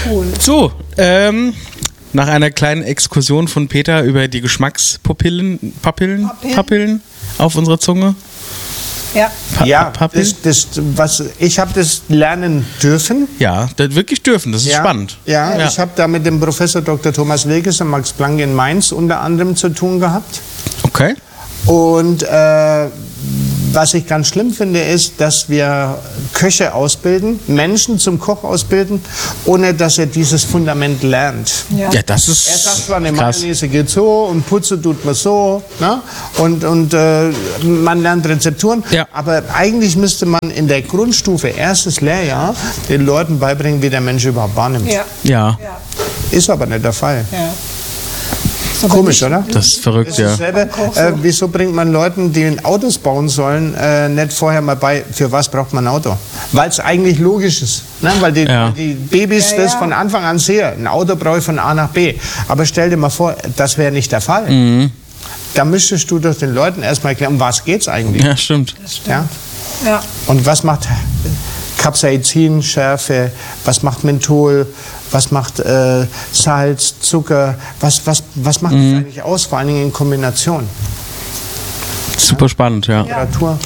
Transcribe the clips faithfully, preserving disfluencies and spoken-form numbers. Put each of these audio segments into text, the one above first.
Cool. So, ähm, nach einer kleinen Exkursion von Peter über die Geschmackspapillen Papillen, Papillen. Papillen auf unserer Zunge. Ja. Pa Ja, Papillen? das, das, was, ich habe das lernen dürfen. Ja, das wirklich dürfen, das ist ja, spannend. Ja, Ja. ich habe da mit dem Professor Doktor Thomas Weges am Max Planck in Mainz unter anderem zu tun gehabt. Okay. Und äh, was ich ganz schlimm finde, ist, dass wir Köche ausbilden, Menschen zum Koch ausbilden, ohne dass er dieses Fundament lernt. Ja. Ja, das ist Er sagt zwar, eine krass. Mayonnaise geht so und Putze tut man so, ne? und, und äh, man lernt Rezepturen, Ja. aber eigentlich müsste man in der Grundstufe, erstes Lehrjahr, den Leuten beibringen, wie der Mensch überhaupt wahrnimmt. Ja. Ja, Ja. Ist aber nicht der Fall. Ja. So Komisch, bin ich- oder? das ist verrückt, Das ja. ist dasselbe. Auch so. Äh, wieso bringt man Leuten, die Autos bauen sollen, äh, nicht vorher mal bei, für was braucht man ein Auto? Weil es eigentlich logisch ist. Ne? Weil die, Ja. die Babys Ja, das ja. von Anfang an sehen. Ein Auto brauche ich von A nach B. Aber stell dir mal vor, das wäre nicht der Fall. Mhm. Da müsstest du doch den Leuten erstmal erklären, um was geht es eigentlich. Ja, stimmt. Das stimmt. Ja? Ja. Und was macht Capsaicin, Schärfe, was macht Menthol, was macht äh, Salz, Zucker, was, was, was macht Mhm. das eigentlich aus, vor allen Dingen in Kombination? Super spannend, ja. Temperatur.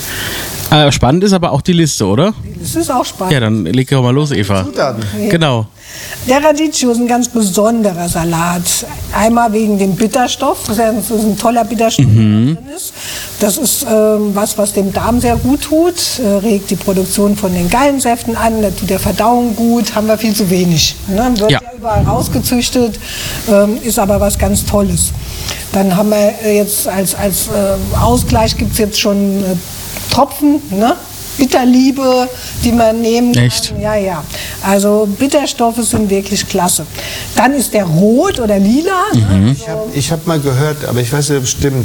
Äh, spannend ist aber auch die Liste, oder? Das ist auch spannend. Ja, dann leg doch mal los, Eva. Zutaten. Genau. Der Radicchio ist ein ganz besonderer Salat. Einmal wegen dem Bitterstoff, das ist ein toller Bitterstoff, der drin ist. Das ist ähm, was, was dem Darm sehr gut tut, äh, regt die Produktion von den Gallensäften an, das tut der Verdauung gut, haben wir viel zu wenig. Ne? Wird Ja. ja überall rausgezüchtet, ähm, ist aber was ganz Tolles. Dann haben wir äh, jetzt als, als äh, Ausgleich gibt es jetzt schon äh, Tropfen, ne? Bitterliebe, die man nehmen kann. Echt? Ja, ja. Also Bitterstoffe sind wirklich klasse. Dann ist der rot oder lila. Ne? Ich habe ich hab mal gehört, aber ich weiß nicht, ob es stimmt,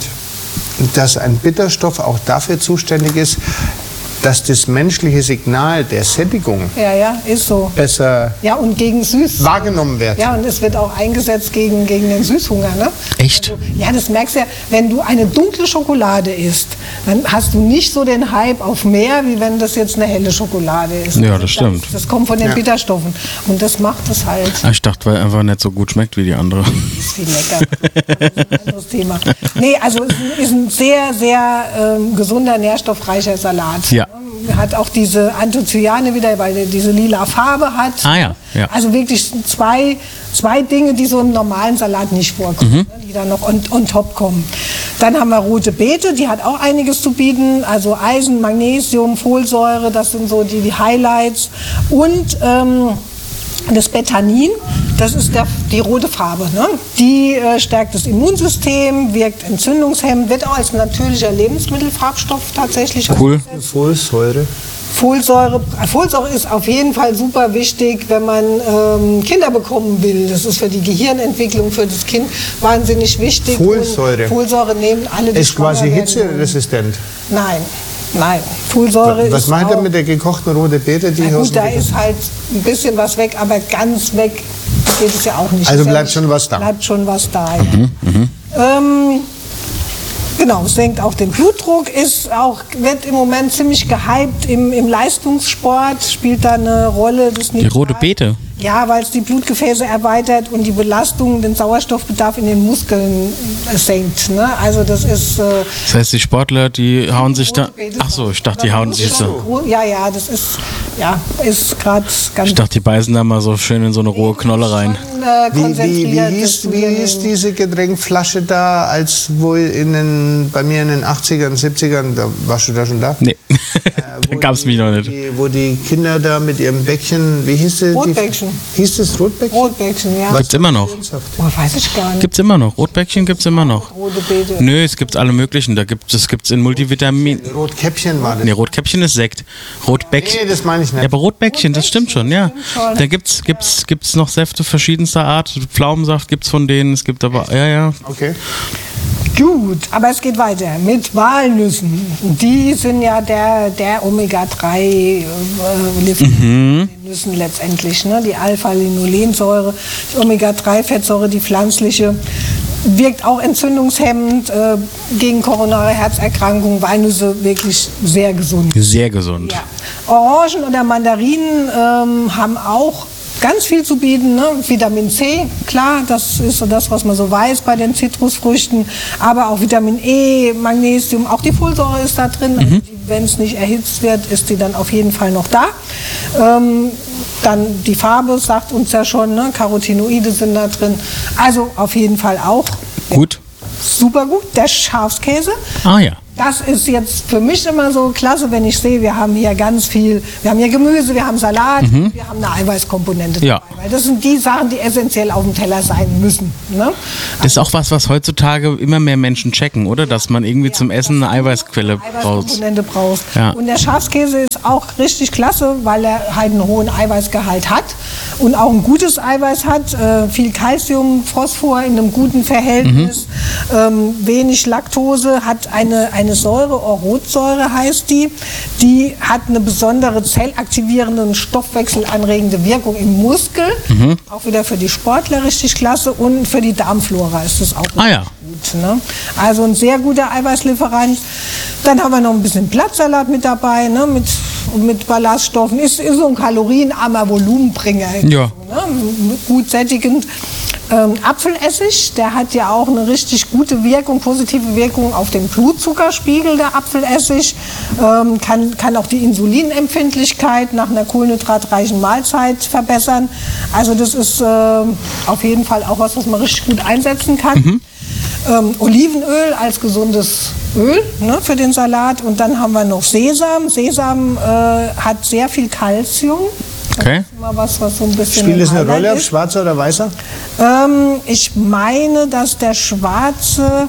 dass ein Bitterstoff auch dafür zuständig ist, dass das menschliche Signal der Sättigung Ja, ja, ist so. besser Ja, und gegen Süß. wahrgenommen wird. Ja, und es wird auch eingesetzt gegen, gegen den Süßhunger. Ne? Echt? Also, ja, das merkst du ja, wenn du eine dunkle Schokolade isst, dann hast du nicht so den Hype auf mehr, wie wenn das jetzt eine helle Schokolade ist. Ja, das stimmt. Das, das kommt von den Ja. Bitterstoffen. Und das macht es halt. Ah, ich dachte, weil er einfach nicht so gut schmeckt wie die andere. Ist viel lecker. Das ist ein anderes Thema. Nee, also es ist ein sehr, sehr ähm, gesunder, nährstoffreicher Salat. Ja. Hat auch diese Anthocyane wieder, weil er diese lila Farbe hat. Ah ja, ja. Also wirklich zwei, zwei Dinge, die so im normalen Salat nicht vorkommen, ne, die da noch on, on top kommen. Dann haben wir rote Beete, die hat auch einiges zu bieten. Also Eisen, Magnesium, Folsäure, das sind so die, die Highlights. Und ähm, das Betanin, das ist der, die rote Farbe. Ne? Die äh, stärkt das Immunsystem, wirkt entzündungshemmend, wird auch als natürlicher Lebensmittelfarbstoff tatsächlich. Cool. Folsäure. Folsäure, Folsäure ist auf jeden Fall super wichtig, wenn man ähm, Kinder bekommen will. Das ist für die Gehirnentwicklung für das Kind wahnsinnig wichtig. Folsäure. Und Folsäure nehmen alle, die Ist quasi schwanger werden wollen. hitzeresistent. Nein, nein. Folsäure Was ist meint er auch, mit der gekochten rote Beete? Die na aus gut, dem da Beet- ist halt ein bisschen was weg, aber ganz weg geht es ja auch nicht. Also Ist ja bleibt nicht- schon was da. Bleibt schon was da, ja. Ähm, Genau, es senkt auch den Blutdruck, ist auch, wird im Moment ziemlich gehypt im, im Leistungssport, spielt da eine Rolle. Das Die rote Beete. Ja, weil es die Blutgefäße erweitert und die Belastung, den Sauerstoffbedarf in den Muskeln äh, senkt. Ne? Also das ist... Äh, Das heißt, die Sportler, die hauen sich da... rote Beete Ach so, ich dachte, die hauen sich so... Ja, ja, das ist, ja, ist gerade ganz... Ich dachte, die beißen da mal so schön in so eine rohe Knolle rein. äh, Wie, wie, konzentriert, wie, hieß, das wie wir hieß nehmen. diese Getränkflasche da, als wo in den, bei mir in den achtzigern, siebzigern, da warst du da schon da? Nee, Äh, da wo gab es die- mich noch nicht. Die, wo die Kinder da mit ihrem Bäckchen, wie hieß das? Rotbäckchen. Hieß das Rotbäckchen? Rotbäckchen, ja. Gibt's immer noch. Boah, weiß ich gar nicht. Gibt's immer noch. Rotbäckchen gibt's immer noch. Rote Beete. Nö, es gibt alle möglichen. Da gibt es gibt's in Multivitamin. Rotkäppchen war das. Nee, Rotkäppchen ist Sekt. Rotbäckchen. Nee, das meine ich nicht. Ja, aber Rotbäckchen, das stimmt schon, ja. Da gibt's gibt's gibt's noch Säfte verschiedenster Art. Pflaumensaft gibt's von denen. Es gibt aber ja, ja. Okay. Gut, aber es geht weiter mit Walnüssen. Die sind ja der, der Omega drei äh, Lieferant in den Nüssen letztendlich. Ne? Die Alpha-Linolensäure, die Omega drei Fettsäure, die pflanzliche, wirkt auch entzündungshemmend äh, gegen koronare Herzerkrankungen. Walnüsse wirklich sehr gesund. Sehr gesund. Ja. Orangen oder Mandarinen ähm, haben auch ganz viel zu bieten. Ne? Vitamin C, klar, das ist so das, was man so weiß bei den Zitrusfrüchten. Aber auch Vitamin E, Magnesium, auch die Folsäure ist da drin. Mhm. Also wenn es nicht erhitzt wird, ist die dann auf jeden Fall noch da. Ähm, dann die Farbe sagt uns ja schon, ne? Carotinoide sind da drin. Also auf jeden Fall auch. Gut. Super gut. Der Schafskäse. Ah ja. Das ist jetzt für mich immer so klasse, wenn ich sehe, wir haben hier ganz viel, wir haben hier Gemüse, wir haben Salat, mhm. wir haben eine Eiweißkomponente ja. dabei. Weil das sind die Sachen, die essentiell auf dem Teller sein müssen. Ne? Das ist auch was, was heutzutage immer mehr Menschen checken, oder? Dass man irgendwie ja, zum Essen eine Eiweißquelle braucht. Eiweißkomponente brauchst. Ja. Und der Schafskäse ist auch richtig klasse, weil er halt einen hohen Eiweißgehalt hat und auch ein gutes Eiweiß hat. Äh, viel Calcium, Phosphor in einem guten Verhältnis, mhm. ähm, wenig Laktose, hat eine, eine Eine Säure, Orotsäure heißt die, die hat eine besondere zellaktivierende und stoffwechselanregende Wirkung im Muskel, mhm. auch wieder für die Sportler richtig klasse und für die Darmflora ist das auch ah, ja. gut. Ne? Also ein sehr guter Eiweißlieferant. Dann haben wir noch ein bisschen Blattsalat mit dabei, ne? mit, mit Ballaststoffen, ist, ist so ein kalorienarmer Volumenbringer, ja. so, ne? Gut sättigend. Ähm, Apfelessig, der hat ja auch eine richtig gute Wirkung, positive Wirkung auf den Blutzuckerspiegel, der Apfelessig. Ähm, kann, kann auch die Insulinempfindlichkeit nach einer kohlenhydratreichen Mahlzeit verbessern. Also das ist äh, auf jeden Fall auch was, was man richtig gut einsetzen kann. Mhm. Ähm, Olivenöl als gesundes Öl, ne, für den Salat. Und dann haben wir noch Sesam. Sesam äh, hat sehr viel Kalzium. Okay. Mal was, was so ein bisschen Spielt es eine Rolle, ob schwarzer oder weißer? Ähm, ich meine, dass der schwarze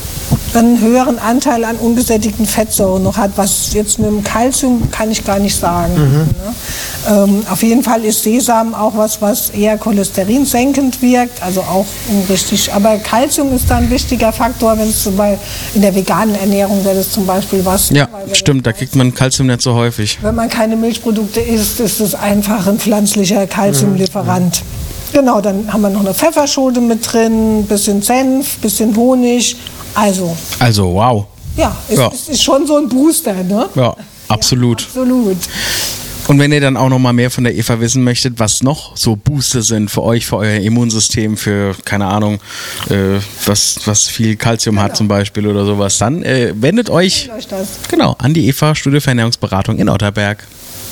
einen höheren Anteil an ungesättigten Fettsäuren noch hat. Was jetzt mit dem Kalzium kann ich gar nicht sagen. Mhm. Ne? Ähm, auf jeden Fall ist Sesam auch was, was eher cholesterinsenkend wirkt. Also auch richtig. Aber Kalzium ist da ein wichtiger Faktor, wenn es zum Beispiel in der veganen Ernährung wäre das zum Beispiel was. Ja, stimmt. Da kriegt man Kalzium nicht so häufig. Wenn man keine Milchprodukte isst, ist es einfach ein pflanzlicher Kalziumlieferant. Mhm. Genau, dann haben wir noch eine Pfefferschote mit drin, bisschen Senf, bisschen Honig. Also, also wow. Ja, es ja. ist, ist schon so ein Booster, ne? Ja, absolut. Ja, absolut. Und wenn ihr dann auch noch mal mehr von der Eva wissen möchtet, was noch so Booster sind für euch, für euer Immunsystem, für, keine Ahnung, äh, was, was viel Kalzium genau. hat zum Beispiel oder sowas, dann äh, wendet euch, euch das. Genau, an die Eva, Studio für Ernährungsberatung in Otterberg.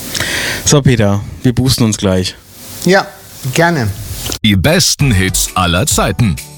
So, Peter, wir boosten uns gleich. Ja, gerne. Die besten Hits aller Zeiten.